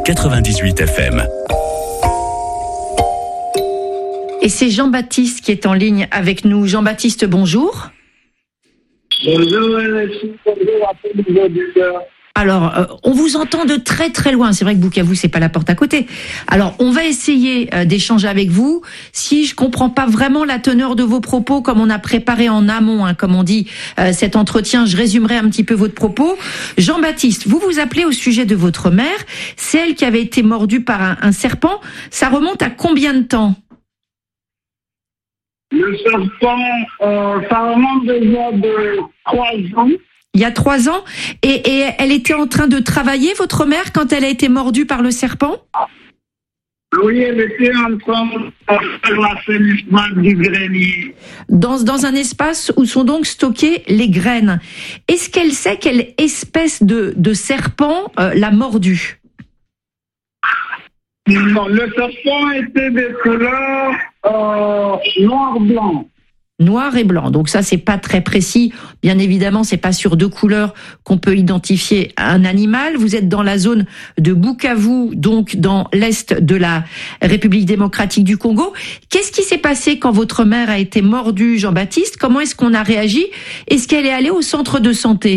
98 FM. Et c'est Jean-Baptiste qui est en ligne avec nous. Jean-Baptiste, bonjour. Bonjour, bonjour à tous les auditeurs. Alors, on vous entend de très très loin. C'est vrai que Bukavu, c'est pas la porte à côté. Alors, on va essayer d'échanger avec vous. Si je comprends pas vraiment la teneur de vos propos, comme on a préparé en amont, comme on dit, cet entretien, je résumerai un petit peu votre propos. Jean-Baptiste, vous vous appelez au sujet de votre mère, celle qui avait été mordue par un serpent. Ça remonte à combien de temps ? Le serpent, ça remonte déjà de 3 ans. Il y a 3 ans. Et elle était en train de travailler, votre mère, quand elle a été mordue par le serpent ? Oui, elle était en train de faire l'assainissement du grenier. Dans un espace où sont donc stockées les graines. Est-ce qu'elle sait quelle espèce de serpent l'a mordue ? Non, le serpent était de couleur noir-blanc. Noir et blanc. Donc ça, c'est pas très précis. Bien évidemment, c'est pas sur 2 couleurs qu'on peut identifier un animal. Vous êtes dans la zone de Bukavu, donc dans l'est de la République démocratique du Congo. Qu'est-ce qui s'est passé quand votre mère a été mordue, Jean-Baptiste ? Comment est-ce qu'on a réagi ? Est-ce qu'elle est allée au centre de santé ?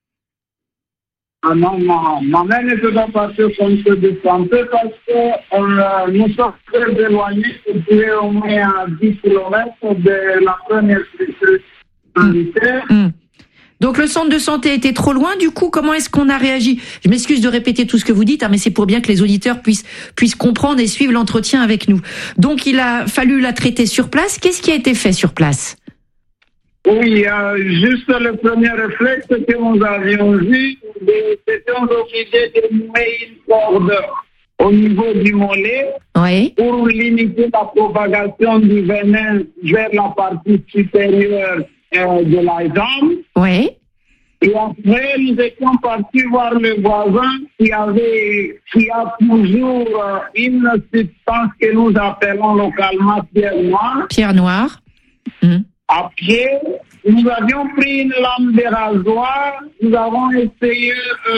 Ah non, ma mère ne peut pas passer au centre de santé parce que nous sommes très éloignés, c'était au moins à 10 km de la première structure sanitaire. Donc le centre de santé était trop loin, du coup, comment est-ce qu'on a réagi ? Je m'excuse de répéter tout ce que vous dites, mais c'est pour bien que les auditeurs puissent comprendre et suivre l'entretien avec nous. Donc il a fallu la traiter sur place. Qu'est-ce qui a été fait sur place ? Oui, juste le premier réflexe que nous avions vu, c'était obligé de nouer une corde au niveau du mollet pour limiter la propagation du venin vers la partie supérieure de la jambe. Oui. Et après, nous étions partis voir le voisin qui a toujours une substance que nous appelons localement pierre noire. Pierre noire. À pied, nous avions pris une lame de rasoir, nous avons essayé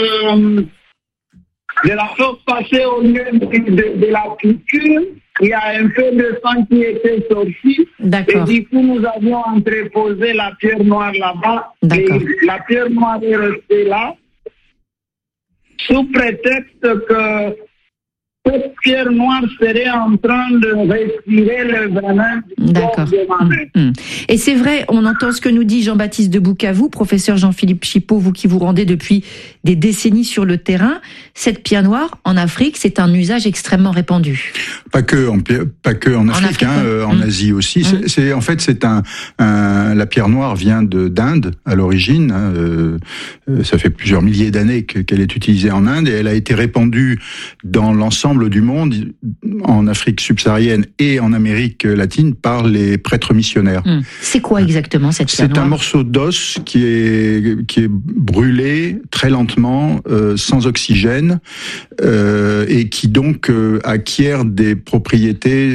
de la faire passer au lieu de la piqûre. Il y a un peu de sang qui était sorti. D'accord. Et du coup, nous avions entreposé la pierre noire là-bas. D'accord. Et la pierre noire est restée là, sous prétexte que cette pierre noire serait en train de respirer le venin du corps de ma mère. Et c'est vrai, on entend ce que nous dit Jean-Baptiste de Bukavu, professeur Jean-Philippe Chipot, vous qui vous rendez depuis des décennies sur le terrain. Cette pierre noire, en Afrique, c'est un usage extrêmement répandu. Pas que en Afrique, en Asie aussi. C'est la pierre noire vient d'Inde à l'origine. Ça fait plusieurs milliers d'années qu'elle est utilisée en Inde et elle a été répandue dans l'ensemble du monde, en Afrique subsaharienne et en Amérique latine, par les prêtres missionnaires. C'est quoi exactement cette pierre noire ? C'est un morceau d'os qui est brûlé très lentement, sans oxygène, et qui donc acquiert des propriétés,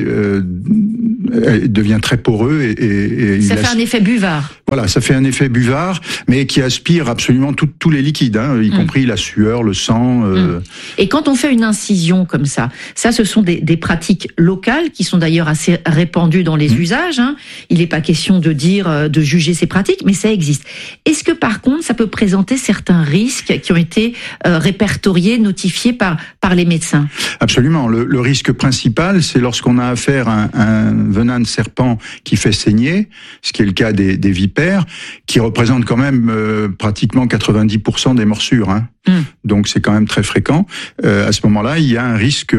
devient très poreux et ça fait un effet buvard. Voilà, ça fait un effet buvard, mais qui aspire absolument tous les liquides, y compris la sueur, le sang. Et quand on fait une incision comme ça, ce sont des pratiques locales qui sont d'ailleurs assez répandues dans les usages. Il n'est pas question de juger ces pratiques, mais ça existe. Est-ce que par contre, ça peut présenter certains risques qui ont été répertoriés, notifiés par les médecins ? Absolument. Le risque principal, c'est lorsqu'on a affaire à un venin de serpent qui fait saigner, ce qui est le cas des vipères, qui représentent quand même pratiquement 90% des morsures. Donc c'est quand même très fréquent. À ce moment-là, il y a un risque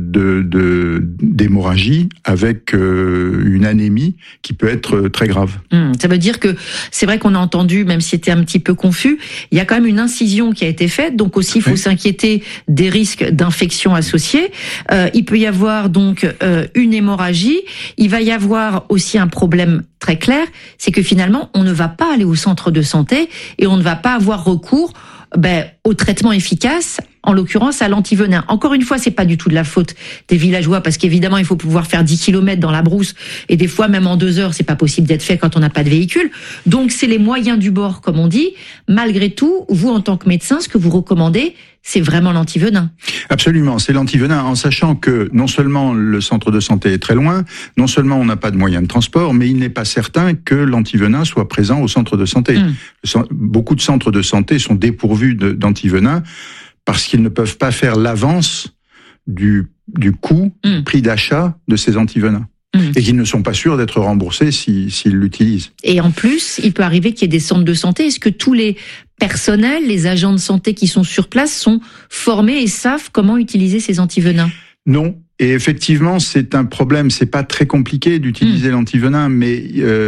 d'hémorragie avec une anémie qui peut être très grave. Ça veut dire que c'est vrai qu'on a entendu, même si c'était un petit peu confus, il y a quand même une incision qui a été faite, donc aussi il faut s'inquiéter des risques d'infection associés. Il peut y avoir donc une hémorragie. Il va y avoir aussi un problème très clair, c'est que finalement on ne va pas aller au centre de santé et on ne va pas avoir recours au traitement efficace en l'occurrence à l'antivenin. Encore une fois, c'est pas du tout de la faute des villageois, parce qu'évidemment, il faut pouvoir faire 10 km dans la brousse, et des fois, même en 2 heures, c'est pas possible d'être fait quand on n'a pas de véhicule. Donc, c'est les moyens du bord, comme on dit. Malgré tout, vous, en tant que médecin, ce que vous recommandez, c'est vraiment l'antivenin. Absolument, c'est l'antivenin, en sachant que non seulement le centre de santé est très loin, non seulement on n'a pas de moyens de transport, mais il n'est pas certain que l'antivenin soit présent au centre de santé. Beaucoup de centres de santé sont dépourvus d'antivenin parce qu'ils ne peuvent pas faire l'avance du coût, prix d'achat de ces antivenins. Et qu'ils ne sont pas sûrs d'être remboursés s'ils l'utilisent. Et en plus, il peut arriver qu'il y ait des centres de santé. Est-ce que tous les personnels, les agents de santé qui sont sur place sont formés et savent comment utiliser ces antivenins? Non. Et effectivement, c'est un problème. C'est pas très compliqué d'utiliser l'antivenin, mais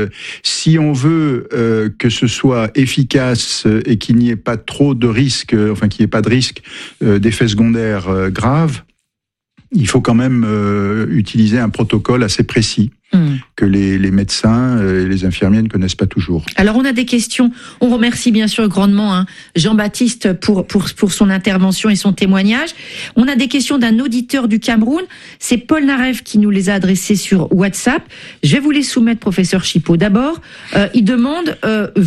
si on veut que ce soit efficace et qu'il n'y ait pas trop de risques, qu'il n'y ait pas de risque d'effets secondaires graves, il faut quand même utiliser un protocole assez précis que les médecins et les infirmiers ne connaissent pas toujours. Alors on a des questions. On remercie bien sûr grandement Jean-Baptiste pour son intervention et son témoignage. On a des questions d'un auditeur du Cameroun. C'est Paul Narev qui nous les a adressées sur WhatsApp. Je vais vous les soumettre, professeur Chipot. D'abord, il demande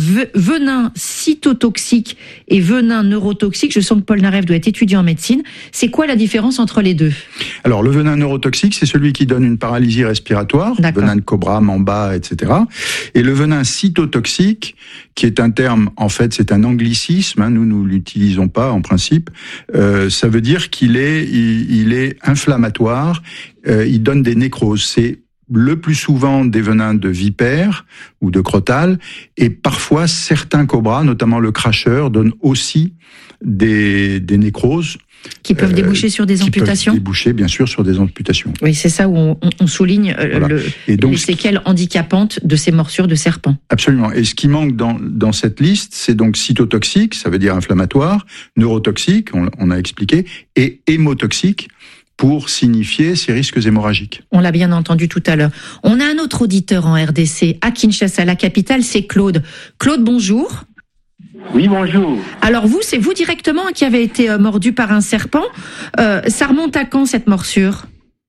venin cytotoxique et venin neurotoxique. Je sens que Paul Narev doit être étudiant en médecine. C'est quoi la différence entre les deux? Alors le venin neurotoxique, c'est celui qui donne une paralysie respiratoire. Venin de cobra, mamba, etc. Et le venin cytotoxique, qui est un terme, en fait, c'est un anglicisme, nous l'utilisons pas en principe, ça veut dire qu'il est inflammatoire, il donne des nécroses. C'est le plus souvent des venins de vipères ou de crotales, et parfois certains cobras, notamment le cracheur, donnent aussi des nécroses. Qui peuvent déboucher sur des amputations. Qui peuvent déboucher, bien sûr, sur des amputations. Oui, c'est ça où on souligne voilà. Les séquelles handicapantes de ces morsures de serpent. Absolument. Et ce qui manque dans cette liste, c'est donc cytotoxique, ça veut dire inflammatoire, neurotoxique, on a expliqué, et hémotoxique, pour signifier ces risques hémorragiques. On l'a bien entendu tout à l'heure. On a un autre auditeur en RDC, à Kinshasa, la capitale, c'est Claude. Claude, bonjour. Oui, bonjour. Alors c'est vous directement qui avez été mordu par un serpent. Ça remonte à quand cette morsure?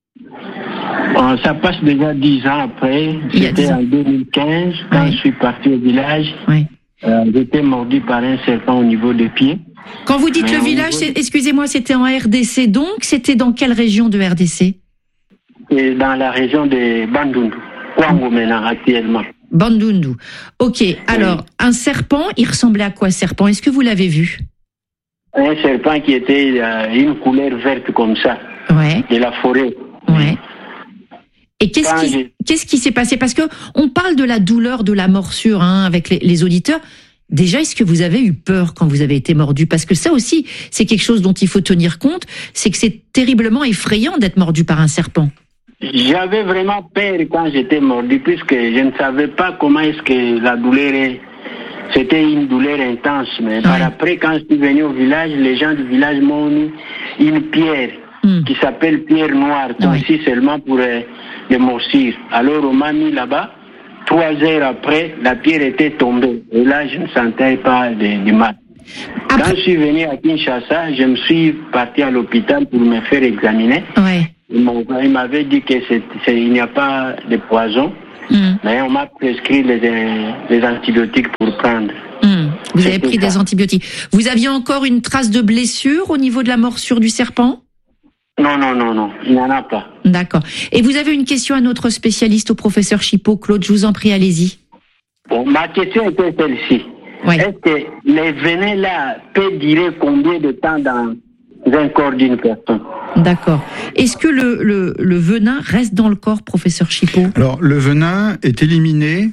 Ça passe déjà 10 ans après. C'était en 2015, quand je suis parti au village. Oui. J'étais mordu par un serpent au niveau des pieds. Quand vous dites le village, excusez-moi, c'était en RDC donc? C'était dans quelle région de RDC? Dans la région de Bandundu, Kwango maintenant actuellement. Bandundu. Ok, alors, un serpent, il ressemblait à quoi, serpent? Est-ce que vous l'avez vu? Un serpent qui était une couleur verte comme ça, de la forêt. Ouais. Et qu'est-ce qui s'est passé? Parce que on parle de la douleur de la morsure avec les auditeurs. Déjà, est-ce que vous avez eu peur quand vous avez été mordu? Parce que ça aussi, c'est quelque chose dont il faut tenir compte, c'est que c'est terriblement effrayant d'être mordu par un serpent. J'avais vraiment peur quand j'étais mordu, puisque je ne savais pas comment est-ce que la douleur est. C'était une douleur intense. Mais par après, quand je suis venu au village, les gens du village m'ont mis une pierre qui s'appelle pierre noire, aussi seulement pour les morsures. Alors on m'a mis là-bas. 3 heures après, la pierre était tombée. Et là, je ne sentais pas du mal. Quand je suis venu à Kinshasa, je me suis parti à l'hôpital pour me faire examiner. Il m'avait dit qu'il n'y a pas de poison, mais on m'a prescrit les antibiotiques pour prendre. Vous avez pris des antibiotiques. Vous aviez encore une trace de blessure au niveau de la morsure du serpent? Non, il n'y en a pas. D'accord. Et vous avez une question à notre spécialiste, au professeur Chipot. Claude, je vous en prie, allez-y. Bon, ma question était celle-ci. Est-ce que les venins là peuvent durer combien de temps dans un corps d'une personne? D'accord. Est-ce que le venin reste dans le corps, professeur Chipot? Alors, le venin est éliminé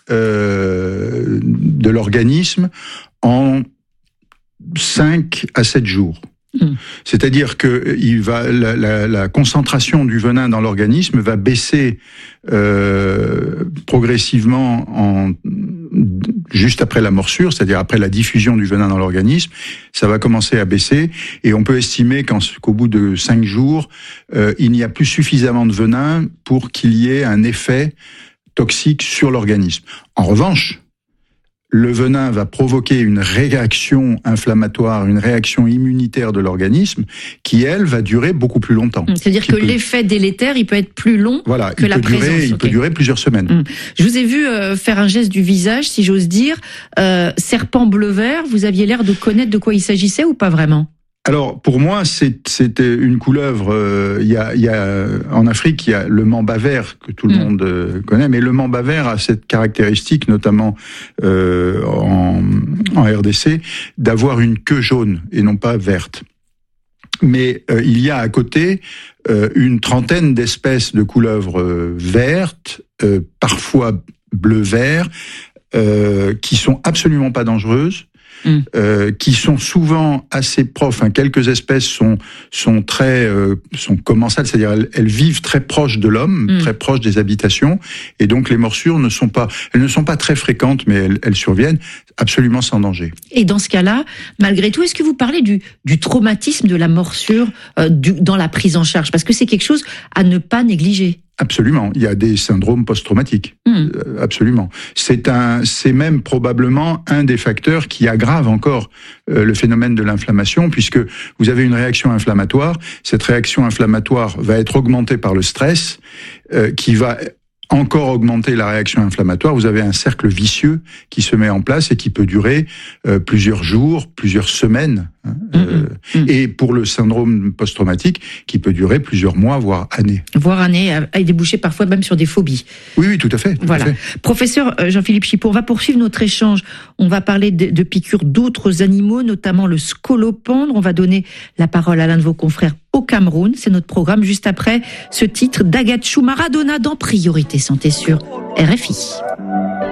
de l'organisme en 5 à 7 jours. C'est-à-dire que la concentration du venin dans l'organisme va baisser progressivement juste après la morsure, c'est-à-dire après la diffusion du venin dans l'organisme, ça va commencer à baisser et on peut estimer qu'au bout de 5 jours, il n'y a plus suffisamment de venin pour qu'il y ait un effet toxique sur l'organisme. En revanche, le venin va provoquer une réaction inflammatoire, une réaction immunitaire de l'organisme qui, elle, va durer beaucoup plus longtemps. C'est-à-dire que l'effet délétère, il peut être plus long que la présence. Il peut durer plusieurs semaines. Je vous ai vu faire un geste du visage, si j'ose dire. Serpent bleu-vert, vous aviez l'air de connaître de quoi il s'agissait ou pas vraiment ? Alors pour moi, c'était une couleuvre. En Afrique, il y a le mamba vert que tout le monde connaît, mais le mamba vert a cette caractéristique, notamment en RDC, d'avoir une queue jaune et non pas verte. Mais il y a à côté une trentaine d'espèces de couleuvres vertes, parfois bleu-vert, qui sont absolument pas dangereuses. Qui sont souvent assez proches. Enfin, quelques espèces sont commensales, c'est-à-dire elles vivent très proches de l'homme, très proches des habitations, et donc les morsures ne sont pas très fréquentes, mais elles surviennent absolument sans danger. Et dans ce cas-là, malgré tout, est-ce que vous parlez du traumatisme de la morsure dans la prise en charge, parce que c'est quelque chose à ne pas négliger? Absolument, il y a des syndromes post-traumatiques. Absolument. C'est même probablement un des facteurs qui aggrave encore le phénomène de l'inflammation, puisque vous avez une réaction inflammatoire. Cette réaction inflammatoire va être augmentée par le stress, qui va encore augmenter la réaction inflammatoire. Vous avez un cercle vicieux qui se met en place et qui peut durer plusieurs jours, plusieurs semaines. Et pour le syndrome post-traumatique, qui peut durer plusieurs mois, voire années. Voire années, et déboucher parfois même sur des phobies. Oui, tout à fait. Voilà. Professeur Jean-Philippe Chipot, on va poursuivre notre échange. On va parler de piqûres d'autres animaux, notamment le scolopendre. On va donner la parole à l'un de vos confrères au Cameroun. C'est notre programme juste après ce titre d'Agatchou Maradona dans Priorité Santé sur RFI.